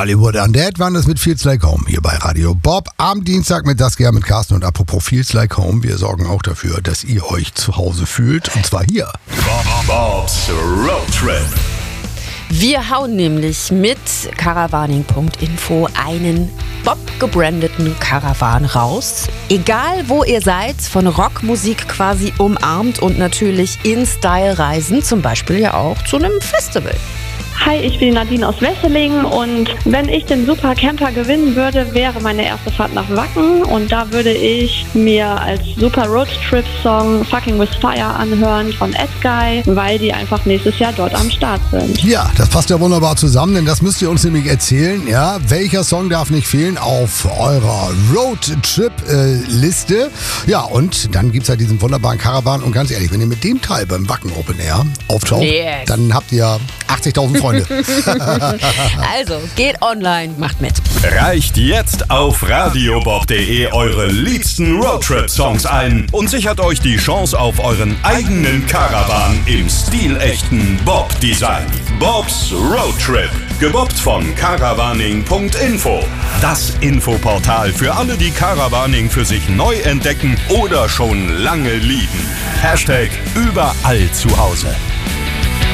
Hollywood Undead waren das mit Feels Like Home hier bei Radio Bob. Am Dienstag mit Saskia, mit Carsten und apropos Feels Like Home. Wir sorgen auch dafür, dass ihr euch zu Hause fühlt und zwar hier. Bob's Road Trip. Wir hauen nämlich mit Caravaning.info einen Bob-gebrandeten Caravan raus. Egal wo ihr seid, von Rockmusik quasi umarmt und natürlich in Style reisen, zum Beispiel ja auch zu einem Festival. Hi, ich bin Nadine aus Wesseling und wenn ich den Super Camper gewinnen würde, wäre meine erste Fahrt nach Wacken und da würde ich mir als Super Road Trip Song Fucking With Fire anhören von Edguy, weil die einfach nächstes Jahr dort am Start sind. Ja, das passt ja wunderbar zusammen, denn das müsst ihr uns nämlich erzählen. Ja, welcher Song darf nicht fehlen auf eurer Road Trip Liste? Ja, und dann gibt's ja diesen wunderbaren Caravan und ganz ehrlich, wenn ihr mit dem Teil beim Wacken Open Air auftaucht, dann habt ihr 80.000 Freunde. Also, geht online, macht mit. Reicht jetzt auf radiobob.de eure liebsten Roadtrip-Songs ein und sichert euch die Chance auf euren eigenen Caravan im stilechten Bob-Design. Bob's Road Trip, gebobbt von Caravaning.info. Das Infoportal für alle, die Caravaning für sich neu entdecken oder schon lange lieben. #überall zu Hause.